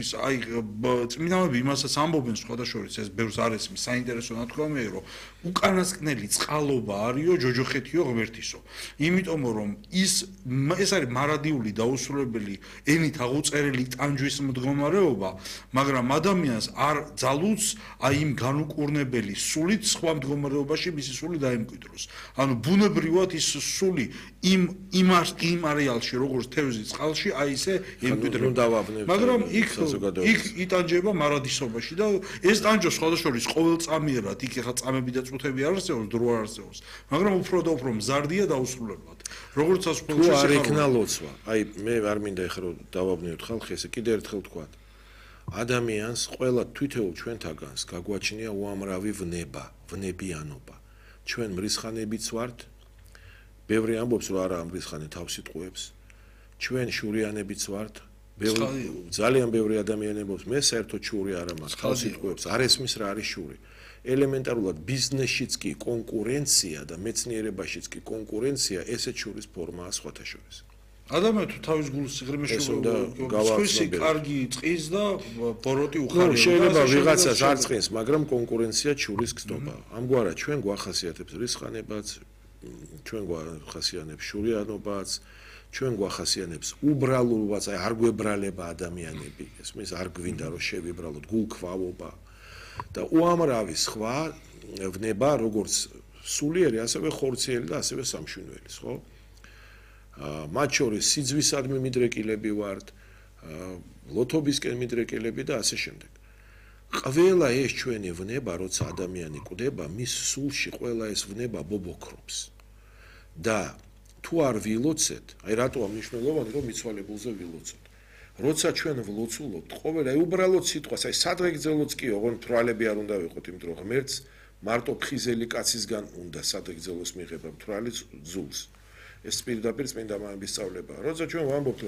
აი წმინდანები იმასაც ამბობენ სხვადასხვა ეს ბევრს არ ესმის საინტერესო ნათქვამია რომ უკანასკნელი წყალობა არისო ჯოჯოხეთიო ღმერთისო იმიტომ რომ ეს არის მარადიული დაუსრულებელი ენით აღუწერელი ტანჯვის მდგომარეობა მაგრამ ადამიანს არ ძალუძს აი იმ განუკურნებელი სულით სხვა მდგომარეობაში მისი სული დაემკვიდროს ანუ ბუნებრივად ის სული იმ არეალში როგორც თევზის წყალში აი ისე ემკვიდრება მაგრამ იქ იტანჯება მარადისობაში და ეს ტანჯვა სხვადასხვა ყოველწამიერად იქ ხა წამები და წუთები არ არსებობს დრო არ არსებობს მაგრამ უფრო და უფრო მზარდია დაუსრულებლად როგორც ასფლოში არ იქნა ლოცვა აი მე არ მინდა ეხლა რომ დავაბნიოთ ხალხი ესე კიდე ერთხელ თქვა ადამიანს ყველა თვითეულ ჩვენთაგანს გაგვაჩნია უამრავი ვნებიანობა ჩვენ მრისხანებიც ვართ ბევრი ამბობს რომ არა მრისხანე თავს იტყუებს ჩვენ შურიანებიც ვართ ძალიან ბევრი ადამიანი ამბობს მე საერთოდ შური არ მაქვს თავს იტყუებს არ ესმის რა არის შური ელემენტარულად ბიზნესშიც კი კონკურენცია და მეცნიერებაშიც კი კონკურენცია ესეც შურის ფორმაა სხვათა შორის ადამიანი თუ თავის გულს სიღრმეში სხვისი კარგი წყის და ბოროტი უხარია შეიძლება ვიღაცას არ წყინს მაგრამ კონკურენცია შურის გზნობა ამგვარად ჩვენ გვახასიათებს რისხანებაც ჩვენ გვახასიათებს შურიანობაც ჩვენ გვახასიათებს უბრალობაც აი არ გვებრალება ადამიანები ესმის არ გვინდა რომ შევიბრალოთ გულქვავობა და უამრავი სხვა ვნება როგორც სულიერი ასევე ხორციელი და ასევე სამშვენიერი ხო მათ შორის სიძვისადმი მიდრეკილები ვართ ლოთობისკენ მიდრეკილები და ასე შემდეგ ყველა ეს ჩვენი ვნება როცა ადამიანი კვდება მის სულში ყველა ეს ვნება ბობოქრობს და თუ არ ვილოცეთ აი რატოა მნიშვნელოვანი რომ მიცვალებულზე ვილოცოთ როცა ჩვენ ვლოცულობთ ყოველ აი უბრალოდ სიტყვას აი სადღეგრძელოც კი ოღონდ თვალები არ უნდა ვიყოთ იმიტომ რომ ღმერთს მარტო ფხიზელი კაცისგან უნდა სადღეგრძელოს მიიღება თვალი ძულს ეს პირდაპირ წმინდა მამების სწავლება როცა ჩვენ ვამბობთ